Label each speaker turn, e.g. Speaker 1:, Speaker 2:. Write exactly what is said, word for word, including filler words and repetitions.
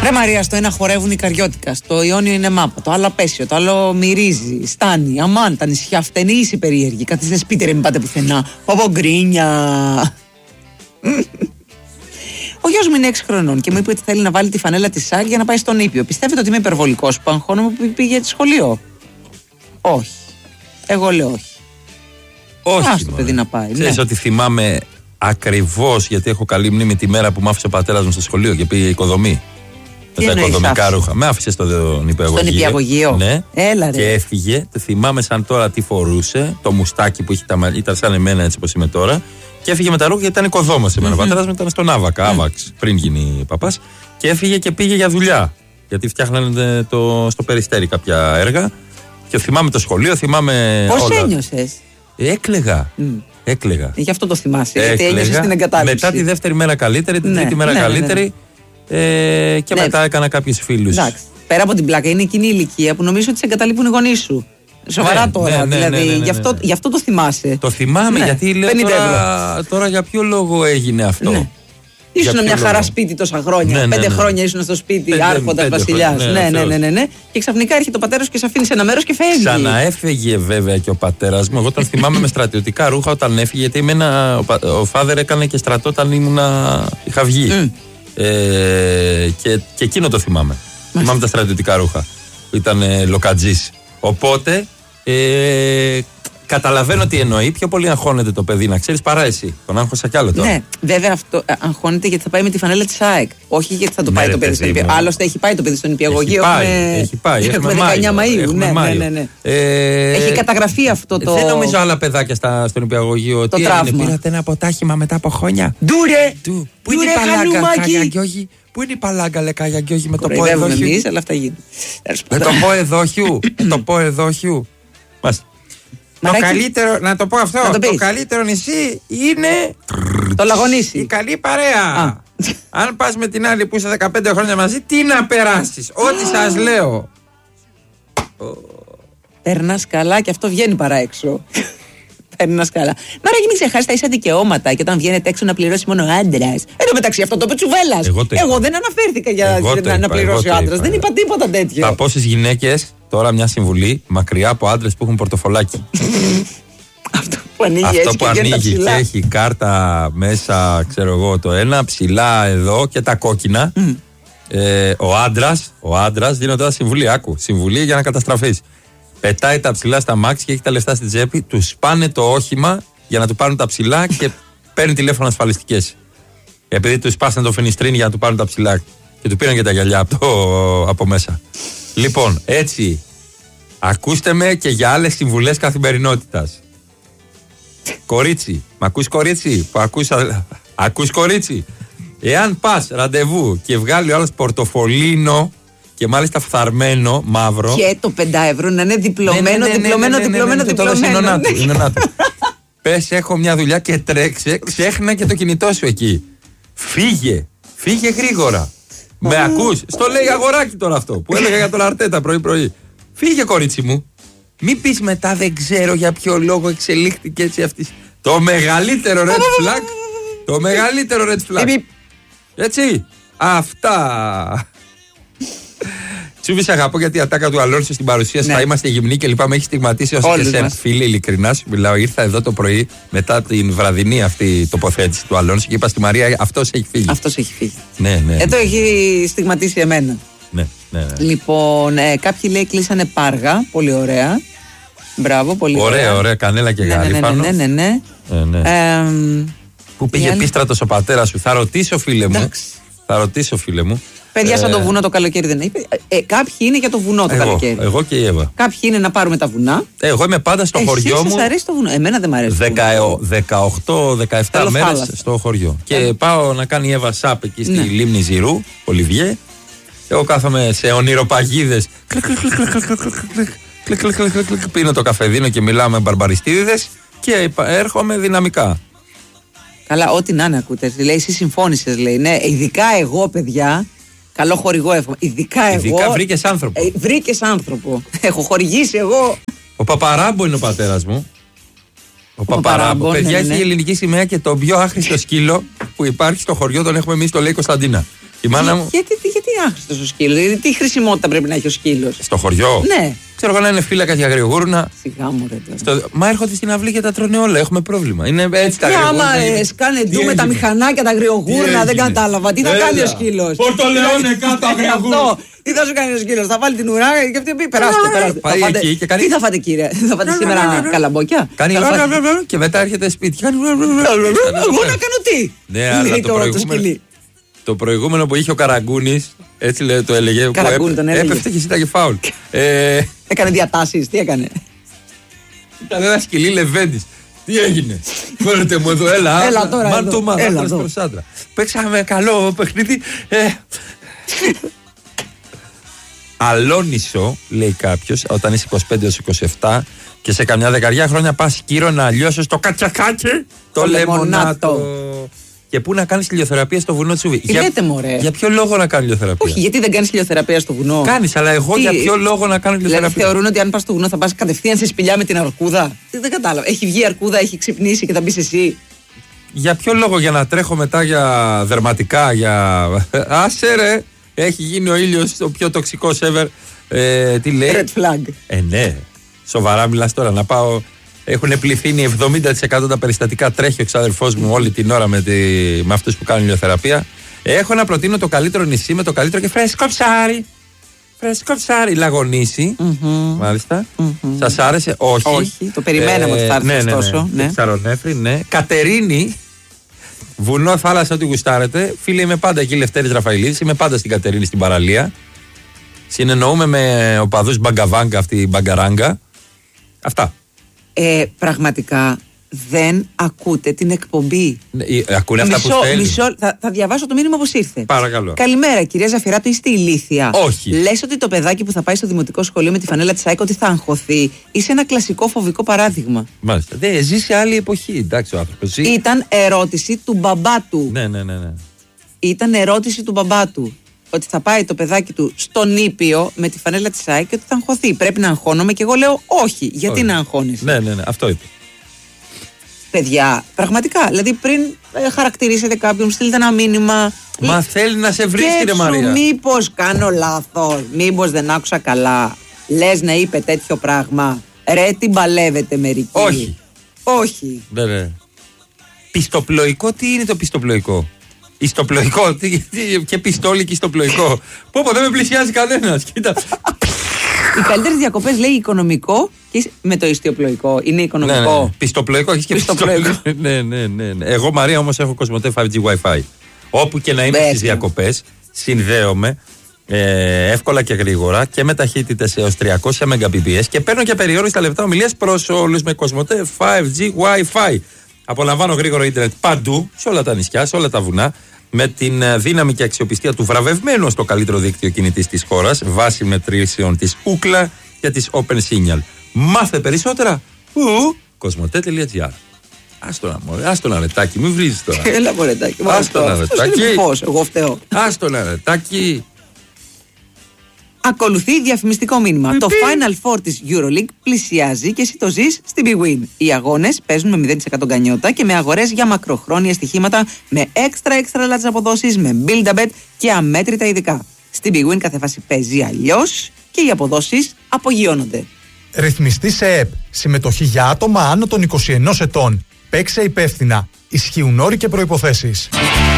Speaker 1: Ρε Μαρία, στο ένα χορεύουν οι Καριώτικα, στο Ιόνιο είναι μάπα, το άλλο απέσιο, το άλλο μυρίζει, στάνει, αμάν, τα νησιά φταίνει είσαι περίεργη. Καθίστε σπίτι ρε, μην πάτε πουθενά. Πόπο γκρίνια. Ο γιος μου είναι έξι χρονών και μου είπε ότι θέλει να βάλει τη φανέλα της ΣΑΚ για να πάει στον Ήπιο. Πιστεύετε ότι είμαι υπερβολικός που αγχώνομαι που πήγε για σχολείο? Όχι. Εγώ λέω όχι.
Speaker 2: Όχι.
Speaker 1: Ας το παιδί να πάει.
Speaker 2: Ξέρεις ναι. ότι θυμάμαι ακριβώς, γιατί έχω καλή μνήμη, τη μέρα που μ' άφησε ο πατέρας μου στο σχολείο και πήγε οικοδομή. Με τα οικοδομικά ρούχα. Με άφησε στον νηπιαγωγείο. Στον
Speaker 1: νηπιαγωγείο.
Speaker 2: Ναι.
Speaker 1: Έλα, ρε.
Speaker 2: Και έφυγε. Το θυμάμαι σαν τώρα τι φορούσε. Το μουστάκι που είχε τα μαλλιά. Ήταν σαν εμένα έτσι όπως είμαι τώρα. Και έφυγε με τα ρούχα γιατί ήταν οικοδόμος εμένα. Mm-hmm. Ο πατέρας μου ήταν στον Άβακα, mm-hmm. Άβαξ, πριν γίνει παπάς. Και έφυγε και πήγε για δουλειά. Γιατί φτιάχνανε το, στο Περιστέρι κάποια έργα. Και θυμάμαι το σχολείο, θυμάμαι.
Speaker 1: Πώς ένιωσες?
Speaker 2: Έκλαιγα. Mm. Έκλαιγα.
Speaker 1: Γι' αυτό το θυμάσαι. Γιατί ένιωσες την εγκατάλειψη.
Speaker 2: Μετά τη δεύτερη μέρα καλύτερη, την τρίτη μέρα καλύτερη. Ε, και ναι. μετά έκανα κάποιους φίλους.
Speaker 1: Εντάξει. Πέρα από την πλάκα, είναι εκείνη η ηλικία που νομίζω ότι σε εγκαταλείπουν οι γονείς σου. Σοβαρά ναι, τώρα, ναι, δηλαδή. Ναι, ναι, ναι, ναι, ναι. Γι, αυτό, γι' αυτό το θυμάσαι.
Speaker 2: Το θυμάμαι, ναι, γιατί λέω τώρα, τώρα για ποιο λόγο έγινε αυτό. Ναι.
Speaker 1: Ήσουν μια λόγο. Χαρά σπίτι τόσα χρόνια. Ναι, ναι, πέντε ναι, ναι. χρόνια ήσουν στο σπίτι, άρχοντας βασιλιάς. Ναι, ναι, ναι, ναι, ναι, ναι. Και ξαφνικά έρχεται ο πατέρας και σε αφήνει σε ένα μέρος και φεύγει.
Speaker 2: Ξαναέφεγε βέβαια και ο πατέρας μου. Εγώ τον θυμάμαι με στρατιωτικά ρούχα όταν έφυγε, γιατί εμένα, ο, ο φάδερ έκανε και στρατό όταν ήμουνα, είχα βγει. Mm. Ε, και, και εκείνο το θυμάμαι. Μάλιστα. Θυμάμαι τα στρατιωτικά ρούχα που ήταν ε, λοκατζής. Οπότε ε, καταλαβαίνω τι εννοεί. Πιο πολύ αγχώνεται το παιδί, να ξέρεις, παρά εσύ. Τον άγχωσα κι άλλο τώρα.
Speaker 1: Ναι, βέβαια αυτό ε, αγχώνεται γιατί θα πάει με τη φανέλα της ΑΕΚ. Όχι γιατί θα το πάει ναι, το παιδί στον Νηπιαγωγείο. Άλλωστε έχει πάει το παιδί στον Νηπιαγωγείο.
Speaker 2: Έχει, έχουμε... έχει πάει. Έχουμε
Speaker 1: δεκαεννιά Μαΐου. Ναι, ναι, ναι, ναι. Ε, έχει καταγραφεί αυτό το.
Speaker 2: Δεν νομίζω άλλα παιδάκια στα, στον Νηπιαγωγείο ότι πήρατε ένα ποτάχημα μετά από χρόνια.
Speaker 1: Ντούρε!
Speaker 2: Πού είναι η παλάγκα, Καγιαγκιόχη? Πού είναι η παλάγκα, λε Καγιαγκιόχη, με το πω εδόχιου?
Speaker 1: Εμείς, αλλά αυτά γίνουν.
Speaker 2: Με το πω εδόχιου. Το πω εδόχιου. Το καλύτερο, να το πω αυτό, το, το καλύτερο νησί είναι
Speaker 1: το Λαγονήσι.
Speaker 2: Η καλή παρέα. Αν πας με την άλλη που είσαι δεκαπέντε χρόνια μαζί, τι να περάσεις? Ό,τι σας λέω.
Speaker 1: Περνάς καλά και αυτό βγαίνει παρά έξω. Περνάς καλά. Μάρα, μην ξεχάσεις τα ίσα δικαιώματα και όταν βγαίνετε έξω να πληρώσει μόνο άντρας. Εν τω μεταξύ αυτό το είπε Τσουβέλλας. Εγώ, εγώ δεν αναφέρθηκα για να, να πληρώσει ο άντρας. Δεν είπα τίποτα τέτοιο.
Speaker 2: Θα πω στις γυναίκες τώρα μια συμβουλή μακριά από άντρες που έχουν πορτοφολάκι.
Speaker 1: Αυτό που ανοίγει,
Speaker 2: αυτό
Speaker 1: έτσι
Speaker 2: που
Speaker 1: και
Speaker 2: ανοίγει και έχει κάρτα μέσα, ξέρω εγώ, το ένα, ψηλά εδώ και τα κόκκινα. Mm. Ε, ο άντρας, ο άντρας, δίνω τώρα συμβουλή, άκου, συμβουλή για να καταστραφείς. Πετάει τα ψηλά στα μάξι και έχει τα λεφτά στην τσέπη, του σπάνε το όχημα για να του πάρουν τα ψηλά και παίρνει τηλέφωνο ασφαλιστικές. Επειδή του σπάσανε το φινιστρίνι για να του πάρουν τα ψηλά και του πήραν και τα γυαλιά από, το, από μέσα. Λοιπόν, έτσι, ακούστε με και για άλλες συμβουλές καθημερινότητας. Κορίτσι, μ' ακούς κορίτσι, που ακούς, ακούς κορίτσι. Εάν πας ραντεβού και βγάλει ο άλλος πορτοφολίνο και μάλιστα φθαρμένο, μαύρο.
Speaker 1: Και το πέντε ευρώ να είναι διπλωμένο, διπλωμένο, διπλωμένο, διπλωμένο.
Speaker 2: Πες, έχω μια δουλειά και τρέξε, ξέχνα και το κινητό σου εκεί. Φύγε, φύγε γρήγορα. Με ακούς, στο λέει αγοράκι τώρα αυτό που έλεγα για τον Αρτέτα πρωί-πρωί. Φύγε, κορίτσι μου. Μην πεις μετά δεν ξέρω για ποιο λόγο εξελίχθηκε έτσι αυτή. Το μεγαλύτερο red flag. Το μεγαλύτερο red flag. Έτσι. Αυτά. Τσούβι, σε αγαπώ γιατί η ατάκα του Αλόνσο στην παρουσίαση ναι. θα είμαστε γυμνοί και λοιπά. Με έχει στιγματίσει όσο και σένα. Φίλε, ειλικρινά σου μιλάω. Ήρθα εδώ το πρωί μετά την βραδινή αυτή τοποθέτηση του Αλόνσο και είπα στη Μαρία: αυτός έχει φύγει.
Speaker 1: Αυτός έχει φύγει.
Speaker 2: Ναι, ναι.
Speaker 1: Εδώ έχει στιγματίσει εμένα.
Speaker 2: Ναι, ναι, ναι.
Speaker 1: Λοιπόν, ε, κάποιοι λέει κλείσανε πάργα. Πολύ ωραία. Μπράβο, πολύ ωραία.
Speaker 2: Ωραία, ωραία. Κανέλα και γάλη
Speaker 1: ναι, ναι,
Speaker 2: πάνω.
Speaker 1: Ναι, ναι, ναι.
Speaker 2: ναι, ναι. Ε, Πού πήγε άλλη... πίστρατος ο πατέρας σου? Θα ρωτήσω, φίλε μου. Εντάξει. Θα ρωτήσω, φίλε μου.
Speaker 1: Παιδιά, σαν το βουνό το καλοκαίρι δεν είπε. Ε, κάποιοι είναι για το βουνό το
Speaker 2: εγώ,
Speaker 1: καλοκαίρι.
Speaker 2: Εγώ και η Εύα.
Speaker 1: Κάποιοι είναι να πάρουμε τα βουνά.
Speaker 2: Εγώ είμαι πάντα στο
Speaker 1: Εσύ
Speaker 2: χωριό
Speaker 1: σας
Speaker 2: μου.
Speaker 1: Σας αρέσει το βουνό? Εμένα δεν μου αρέσει.
Speaker 2: δεκαοκτώ δεκαεπτά μέρες στο χωριό. Και ε. πάω να κάνει η Εύα σάπ εκεί στη ναι. λίμνη Ζηρού, Ολιβιέ. Εγώ κάθομαι σε ονειροπαγίδες. Πίνω το καφεδίνο και μιλάω με μπαρμπαριστίδιδες και έρχομαι δυναμικά.
Speaker 1: Καλά, ό,τι να είναι ακούτε. Λέει, εσύ συμφώνησες, λέει. Ναι, ειδικά εγώ, παιδιά. Καλό χορηγό εύχομαι. Ειδικά εγώ.
Speaker 2: Ειδικά βρήκες άνθρωπο.
Speaker 1: Ε, βρήκες άνθρωπο. Έχω χορηγήσει εγώ.
Speaker 2: Ο Παπαράμπο είναι ο πατέρας μου. Ο, ο Παπαράμπο. Παιδιά, ναι, ναι. έχει η ελληνική σημαία και το πιο άχρηστο σκύλο που υπάρχει στο χωριό τον έχουμε εμείς, το λέει Κωνσταντίνα. Η μάνα μου.
Speaker 1: Γιατί, γιατί άχρηστος ο σκύλος, δηλαδή τι χρησιμότητα πρέπει να έχει ο σκύλος.
Speaker 2: Στο χωριό.
Speaker 1: Ναι.
Speaker 2: Ξέρω εγώ να είναι φύλακα για αγριογούρνα.
Speaker 1: Σιγά μου ρε.
Speaker 2: Στο... Μα έρχονται στην αυλή και τα τρώνε όλα. Έχουμε πρόβλημα. Είναι έτσι τα
Speaker 1: αγριογούρνα. Άμα ε, σκάνε ντου με τα μηχανάκια τα αγριογούρνα, δεν κατάλαβα. Τι θα κάνει ο σκύλος.
Speaker 2: Πορτολεόνε κάτω αγριογούρνα.
Speaker 1: Τι θα σου κάνει ο σκύλος, θα βάλει την ουρά και αυτή πει περάστε, περάστε.
Speaker 2: Πάει εκεί και κάνει.
Speaker 1: Τι θα φάτε κύριε, θα φάτε σήμερα καλαμπόκια.
Speaker 2: Κάνει και μετά έρχεται σπίτι.
Speaker 1: Εγώ να κάνω τι.
Speaker 2: Ναι, αλλά το Το προηγούμενο που είχε ο Καραγκούνης, έτσι λέει, το έλεγε.
Speaker 1: Καραγκούνη τον έλεγε.
Speaker 2: Έπεφτε και εσύ και φάουλ.
Speaker 1: Έκανε διατάσεις, τι έκανε.
Speaker 2: Ήταν ένα σκυλί Λεβέντης. Τι έγινε. Φέρετε μου εδώ, έλα.
Speaker 1: Έλα τώρα.
Speaker 2: Μαν το μαν, άντρας προς άντρα. Παίξαμε καλό παιχνίδι. Αλόνισο, λέει κάποιος, όταν είσαι είκοσι πέντε έως είκοσι επτά και σε καμιά δεκαριά χρόνια πας κύρο να λιώσεις το κατσακάκι, το λεμονάτο. Και πού να κάνεις ηλιοθεραπεία στο βουνό Τσούβι.
Speaker 1: Τι για, λέτε μωρέ.
Speaker 2: Για ποιο λόγο να κάνω ηλιοθεραπεία.
Speaker 1: Όχι, γιατί δεν κάνεις ηλιοθεραπεία στο βουνό.
Speaker 2: Κάνεις, αλλά εγώ Τι... για ποιο λόγο να κάνω ηλιοθεραπεία.
Speaker 1: Δηλαδή θεωρούν ότι αν πας στο βουνό θα πας κατευθείαν σε σπηλιά με την αρκούδα. Δεν κατάλαβα. Έχει βγει η αρκούδα, έχει ξυπνήσει και θα μπεις εσύ.
Speaker 2: Για ποιο λόγο, για να τρέχω μετά για δερματικά, για. Άσε ρε, έχει γίνει ο ήλιος ο πιο τοξικός ever. Ε, τι λέει.
Speaker 1: Red flag.
Speaker 2: Ε, ναι. Σοβαρά μιλάς τώρα να πάω. Έχουν πληθύνει εβδομήντα τοις εκατό τα περιστατικά. Τρέχει ο ξάδερφός μου όλη την ώρα με, τη... με αυτούς που κάνουν ηλιοθεραπεία. Έχω να προτείνω το καλύτερο νησί με το καλύτερο και φρέσκο ψάρι. Φρέσκο ψάρι. Λαγονήσι. Mm-hmm. Μάλιστα. Mm-hmm. Σας άρεσε, όχι.
Speaker 1: Όχι. Το περιμέναμε ότι θα έρθει,
Speaker 2: ναι, ναι, ναι,
Speaker 1: ωστόσο.
Speaker 2: Ναι. Ψαρονέφρι, ναι. Κατερίνη. Βουνό, θάλασσα, ό,τι γουστάρετε. Φίλε, είμαι πάντα εκεί, Λευτέρης Ραφαηλίδης. Είμαι πάντα στην Κατερίνη, στην παραλία. Συνεννοούμε με οπαδούς μπαγκαβάγκα, αυτή η μπαγκαράγκα. Αυτά.
Speaker 1: Ε, πραγματικά δεν ακούτε την εκπομπή.
Speaker 2: Ε, ακούνε αυτά
Speaker 1: μισό,
Speaker 2: που θέλει.
Speaker 1: Μισό, θα, θα διαβάσω το μήνυμα όπως ήρθε.
Speaker 2: Παρακαλώ.
Speaker 1: Καλημέρα, κυρία Ζαφυράτου, είστε ηλίθια.
Speaker 2: Όχι.
Speaker 1: Λες ότι το παιδάκι που θα πάει στο δημοτικό σχολείο με τη φανέλα της ΑΕΚ ότι θα αγχωθεί. Είσαι ένα κλασικό φοβικό παράδειγμα.
Speaker 2: Μάλιστα. Δεν ζει σε άλλη εποχή, εντάξει ο άνθρωπος.
Speaker 1: Ήταν ερώτηση του μπαμπά του.
Speaker 2: Ναι, ναι, ναι, ναι.
Speaker 1: Ήταν ερώτηση του μπαμπά του. Ότι θα πάει το παιδάκι του στον Ήπιο με τη φανέλα της ΑΕΚ και ότι θα αγχωθεί. Πρέπει να αγχώνομαι και εγώ λέω όχι. Γιατί όχι. Να αγχώνεσαι.
Speaker 2: Ναι, ναι, ναι, αυτό είπε.
Speaker 1: Παιδιά, πραγματικά. Δηλαδή πριν ε, χαρακτηρίσετε κάποιον, στείλετε ένα μήνυμα.
Speaker 2: Μα λ... θέλει να σε βρει, κύριε Μαρία.
Speaker 1: Μήπως κάνω λάθος, μήπως δεν άκουσα καλά. Λες να είπε τέτοιο πράγμα. Ρε, την παλεύετε μερικοί.
Speaker 2: Όχι.
Speaker 1: Όχι.
Speaker 2: Ναι, ναι. Πιστοπλοϊκό, τι είναι το πιστοπλοϊκό. Ιστοπλοϊκό, τι, τι, και πιστόλι και ιστοπλοϊκό. Πω πω, δεν με πλησιάζει κανένας. Κοίτα.
Speaker 1: Οι καλύτερες διακοπές λέει οικονομικό και με το ιστιοπλοϊκό. Είναι οικονομικό.
Speaker 2: Ναι, ναι. Πιστοπλοϊκό, έχεις και πιστοπλοϊκό. ναι, ναι, ναι, ναι. Εγώ, Μαρία, όμως έχω Κοσμοτέ φάιβ τζι Wi-Fi. Όπου και να είμαι στις διακοπές, συνδέομαι ε, εύκολα και γρήγορα και με ταχύτητες έως τριακόσια Mbps και παίρνω και περιόριστα λεπτά ομιλίες προς όλους με Κοσμοτέ φάιβ τζι Wi-Fi. Απολαμβάνω γρήγορο ίντερνετ παντού, σε όλα τα νησιά, σε όλα τα βουνά, με την δύναμη και αξιοπιστία του βραβευμένου στο καλύτερο δίκτυο κινητής της χώρας, βάσει μετρήσεων της Ookla και της OpenSignal. Μάθε περισσότερα, ου, κοσμοτέ τελεία τζι άρ. Άστο να μωρέ, άστο να ρετάκι, μην βρίζεις τώρα.
Speaker 1: Έλα μωρετάκι,
Speaker 2: άστο να ρετάκι.
Speaker 1: Εγώ φταίω.
Speaker 2: Άστο να ρετάκι.
Speaker 1: Ακολουθεί διαφημιστικό μήνυμα. Το Final Four της EuroLeague πλησιάζει και εσύ το ζεις στην BWIN. Οι αγώνες παίζουν με μηδέν τοις εκατό γκανιότα και με αγορές για μακροχρόνια στοιχήματα, με έξτρα έξτρα large αποδόσεις, με build-a-bet και αμέτρητα ειδικά. Στην BWIN κάθε φάση παίζει αλλιώς και οι αποδόσεις απογειώνονται.
Speaker 3: Ρυθμιστή σε ΕΠ. Συμμετοχή για άτομα άνω των είκοσι ενός ετών. Παίξε υπεύθυνα. Ισχύουν όροι και προϋποθέσεις.